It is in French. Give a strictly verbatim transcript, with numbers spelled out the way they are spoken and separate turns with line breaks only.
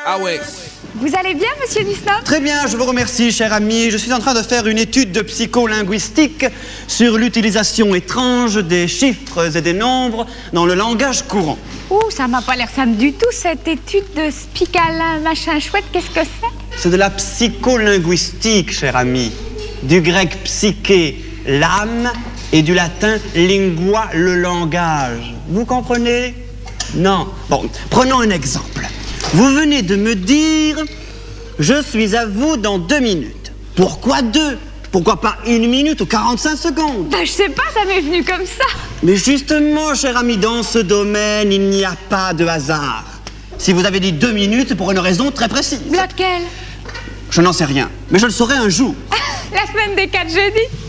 Ah ouais.
Vous allez bien, monsieur Dusnop?
Très bien, je vous remercie, cher ami. Je suis en train de faire une étude de psycholinguistique sur l'utilisation étrange des chiffres et des nombres dans le langage courant.
Ouh, ça m'a pas l'air simple du tout, cette étude de spicalin machin chouette. Qu'est-ce que c'est?
C'est de la psycholinguistique, cher ami. Du grec psyché, l'âme, et du latin lingua, le langage. Vous comprenez? Non. Bon, prenons un exemple. Vous venez de me dire « Je suis à vous dans deux minutes ». Pourquoi deux? Pourquoi pas une minute ou quarante-cinq secondes?
Ben, je sais pas, ça m'est venu comme ça.
Mais justement, cher ami, dans ce domaine, il n'y a pas de hasard. Si vous avez dit deux minutes, c'est pour une raison très précise.
Laquelle?
Je n'en sais rien, mais je le saurai un jour.
La semaine des quatre jeudis.